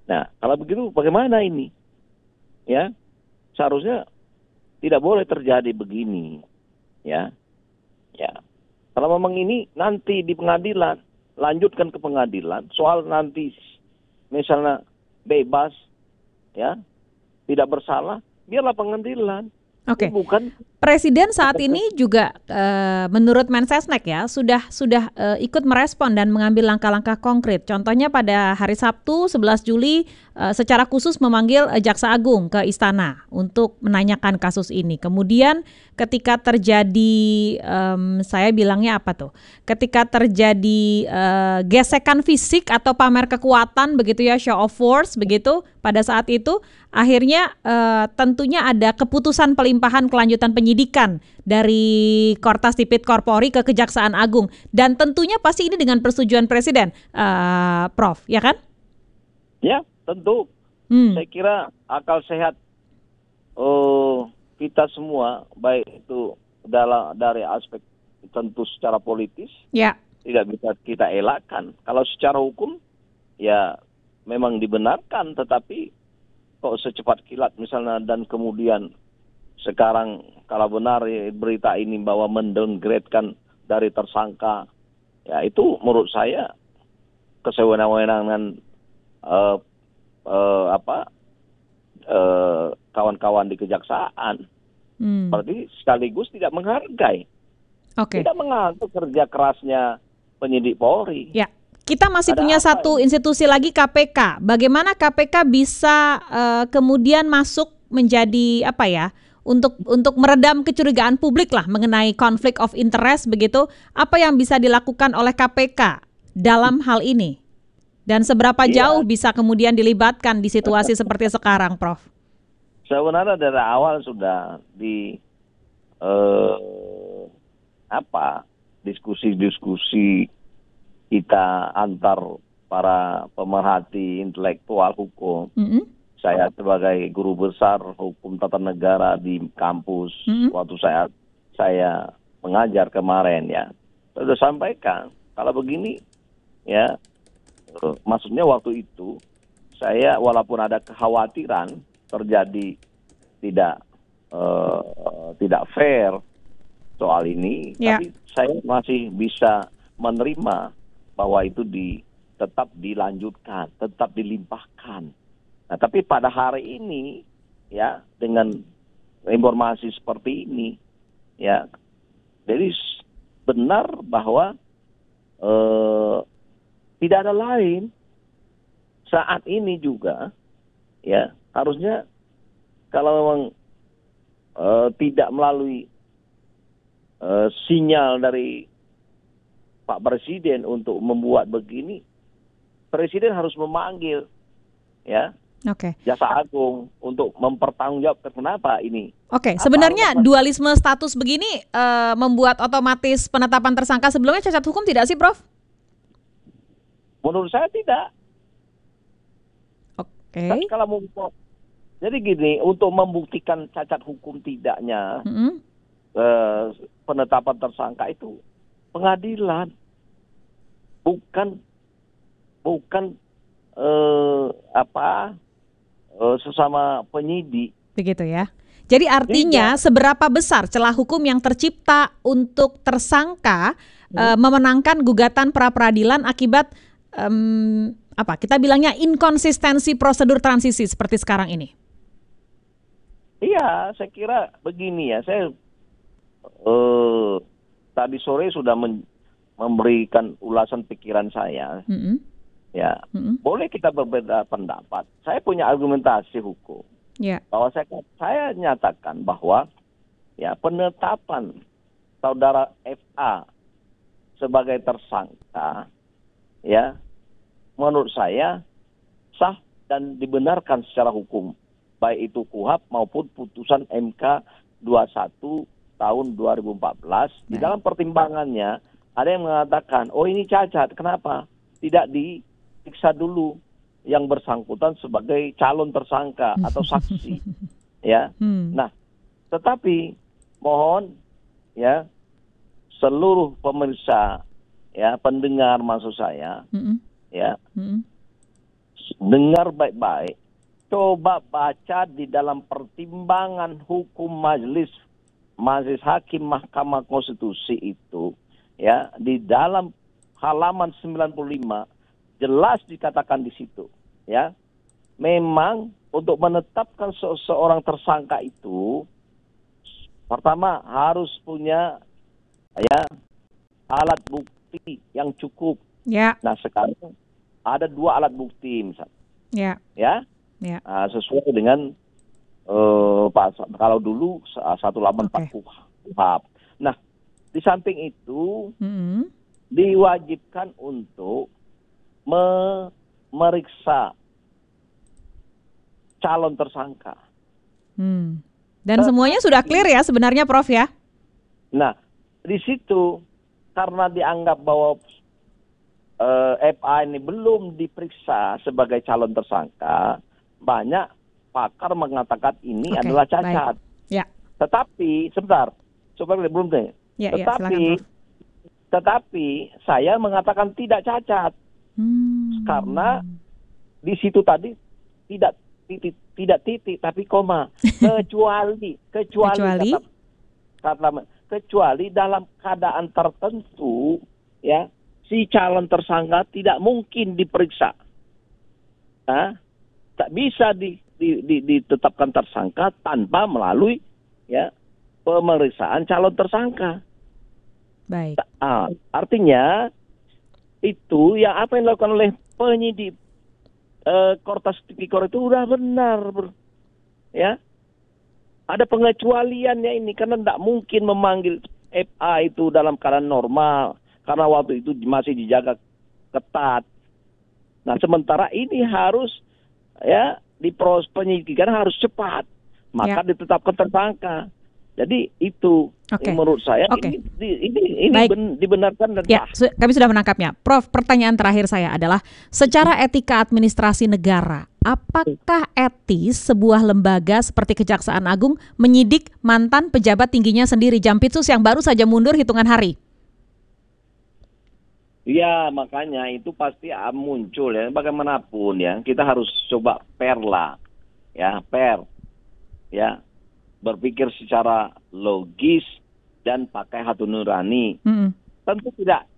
Nah, kalau begitu bagaimana ini? Ya, seharusnya tidak boleh terjadi begini. Ya, ya. Kalau memang ini nanti di pengadilan, lanjutkan ke pengadilan. Soal nanti misalnya bebas, ya, tidak bersalah, biarlah pengadilan. Oke. Bukan Presiden saat ini juga menurut Mensesnek ya sudah ikut merespon dan mengambil langkah-langkah konkret. Contohnya pada hari Sabtu 11 Juli secara khusus memanggil Jaksa Agung ke istana untuk menanyakan kasus ini. Kemudian ketika terjadi saya bilangnya apa tuh? Ketika terjadi gesekan fisik atau pamer kekuatan begitu ya, show of force begitu pada saat itu akhirnya tentunya ada keputusan pelimpahan kelanjutan penyidikan dari Kortas Tipit Korpori ke Kejaksaan Agung dan tentunya pasti ini dengan persetujuan Presiden, Prof, ya kan? Ya, tentu. Saya kira akal sehat kita semua, baik itu dari aspek tentu secara politis, ya, tidak bisa kita elakkan. Kalau secara hukum, ya memang dibenarkan, tetapi kok secepat kilat misalnya dan kemudian sekarang kalau benar berita ini bahwa mendowngrade-kan dari tersangka, ya itu menurut saya kesewenang-wenangan kawan-kawan di kejaksaan. Berarti sekaligus tidak menghargai, tidak mengatur kerja kerasnya penyidik Polri. Ya. Kita masih punya satu institusi lagi, KPK. Bagaimana KPK bisa kemudian masuk menjadi apa ya? Untuk meredam kecurigaan publik lah mengenai konflik of interest begitu, apa yang bisa dilakukan oleh KPK dalam hal ini? Dan seberapa jauh bisa kemudian dilibatkan di situasi seperti sekarang, Prof? Sebenarnya dari awal sudah diskusi-diskusi kita antar para pemerhati intelektual hukum. Saya sebagai guru besar hukum tata negara di kampus waktu saya mengajar kemarin ya, saya sudah sampaikan kalau begini ya, maksudnya waktu itu saya walaupun ada kekhawatiran terjadi tidak fair soal ini, tapi saya masih bisa menerima bahwa itu tetap dilanjutkan, tetap dilimpahkan. Nah, tapi pada hari ini, ya, dengan informasi seperti ini, ya, jadi benar bahwa tidak ada lain saat ini juga, ya, harusnya kalau memang tidak melalui sinyal dari Pak Presiden untuk membuat begini, Presiden harus memanggil, ya, Jaksa Agung untuk mempertanggungjawabkan kenapa ini. Sebenarnya dualisme status begini membuat otomatis penetapan tersangka sebelumnya cacat hukum tidak sih, Prof? Menurut saya tidak. Kan kalau jadi gini, untuk membuktikan cacat hukum tidaknya penetapan tersangka itu pengadilan, bukan sesama penyidik. Begitu ya. Jadi artinya seberapa besar celah hukum yang tercipta untuk tersangka memenangkan gugatan pra peradilan akibat kita bilangnya inkonsistensi prosedur transisi seperti sekarang ini? Iya, saya kira begini ya. Saya tadi sore sudah memberikan ulasan pikiran saya. Ya, boleh kita berbeda pendapat. Saya punya argumentasi hukum. Bahwa saya nyatakan bahwa ya penetapan saudara FA sebagai tersangka, ya, menurut saya sah dan dibenarkan secara hukum, baik itu KUHP maupun putusan MK 21 tahun 2014. Di dalam pertimbangannya ada yang mengatakan, oh ini cacat, kenapa tidak diperiksa dulu yang bersangkutan sebagai calon tersangka atau saksi, ya. Nah, tetapi mohon ya seluruh pemirsa, ya, pendengar maksud saya, ya, dengar baik-baik, coba baca di dalam pertimbangan hukum majelis hakim Mahkamah Konstitusi itu, ya, di dalam halaman 95 jelas dikatakan di situ, ya, memang untuk menetapkan seseorang tersangka itu pertama harus punya, ya, alat bukti yang cukup. Ya. Nah, sekarang ada 2 alat bukti misalnya. Ya. Ya. Ya. Sesuai dengan kalau dulu 184 KUHP. Nah, di samping itu diwajibkan untuk memeriksa calon tersangka. Dan semuanya sudah clear ya sebenarnya, Prof, ya? Nah, di situ karena dianggap bahwa FA ini belum diperiksa sebagai calon tersangka, banyak pakar mengatakan ini adalah cacat. Ya. Tetapi sebentar, belum deh. Ya, tetapi saya mengatakan tidak cacat karena di situ tadi tidak titik tapi koma, kecuali dalam keadaan tertentu, ya, si calon tersangka tidak mungkin diperiksa. Tak bisa ditetapkan tersangka tanpa melalui, ya, pemeriksaan calon tersangka. Baik. Artinya itu yang apa yang dilakukan oleh penyidik Kortas Tipikor itu udah benar, ya. Ada pengecualiannya ini karena tidak mungkin memanggil FA itu dalam keadaan normal karena waktu itu masih dijaga ketat. Nah, sementara ini harus, ya, di proses penyidikan harus cepat, maka ditetapkan tersangka. Jadi itu menurut saya ini dibenarkan dan kami sudah menangkapnya. Prof, pertanyaan terakhir saya adalah secara etika administrasi negara, apakah etis sebuah lembaga seperti Kejaksaan Agung menyidik mantan pejabat tingginya sendiri, Jampitsus yang baru saja mundur hitungan hari? Ya, makanya itu pasti muncul, ya, bagaimanapun, ya, kita harus coba fair lah, ya, ya, berpikir secara logis dan pakai hati nurani. Tentu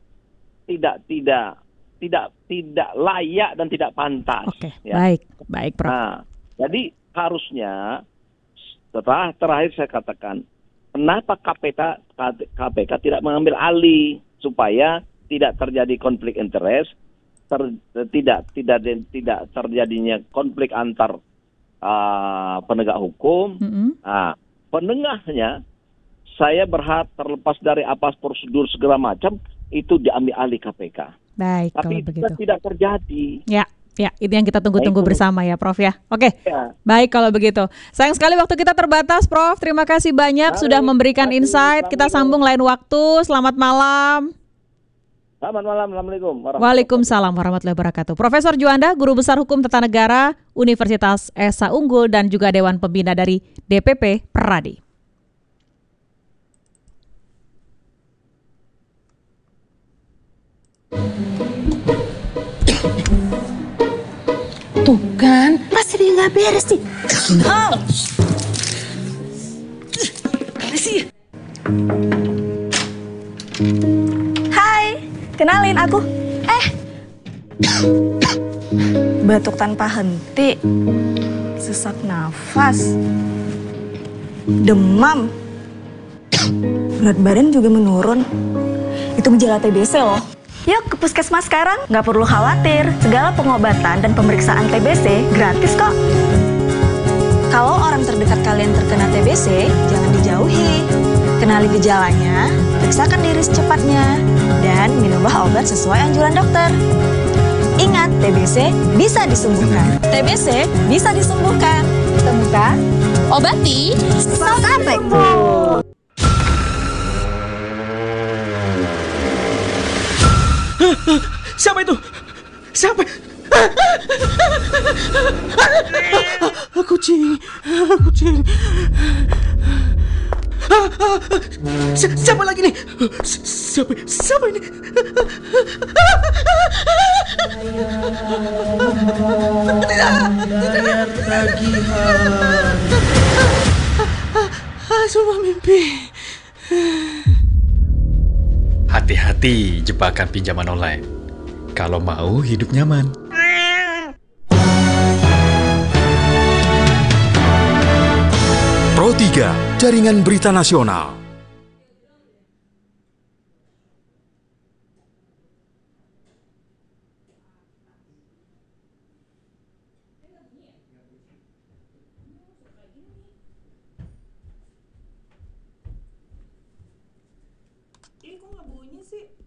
tidak layak dan tidak pantas. Ya. Baik, Prof. Nah, jadi harusnya setelah terakhir saya katakan, kenapa KPK tidak mengambil alih supaya tidak terjadi konflik interest, tidak terjadinya konflik antar penegak hukum. Nah, penengahnya saya berharap terlepas dari apa prosedur segala macam itu diambil alih KPK. Baik, tapi kalau begitu tidak terjadi. Ya, itu yang kita tunggu-tunggu bersama ya, Prof, ya. Oke. Ya. Baik kalau begitu. Sayang sekali waktu kita terbatas, Prof. Terima kasih banyak sudah memberikan insight. Kita sambung lain waktu. Selamat malam. Selamat malam, Assalamualaikum. Waalaikumsalam warahmatullahi wabarakatuh. Profesor Juanda, Guru Besar Hukum Tata Negara, Universitas Esa Unggul dan juga Dewan Pembina dari DPP Peradi. Tuh kan, pasti dia nggak beres nih. Kenalin aku. Batuk tanpa henti, sesak nafas, demam, berat badan juga menurun. Itu gejala TBC loh. Yuk ke puskesmas sekarang, nggak perlu khawatir. Segala pengobatan dan pemeriksaan TBC gratis kok. Kalau orang terdekat kalian terkena TBC, jangan dijauhi. Kenali gejalanya, periksakan diri secepatnya, dan minumlah obat sesuai anjuran dokter. Ingat, TBC bisa disembuhkan. TBC bisa disembuhkan. Temukan, obati, sampai sembuh. Siapa itu? Siapa? Kucing. Siapa lagi nih? Siapa ini? Bayar tagihan. Semua mimpi. Hati-hati jebakan pinjaman online. Kalau mau hidup nyaman. Pro 3, Jaringan Berita Nasional. Ini kok nggak bunyi sih?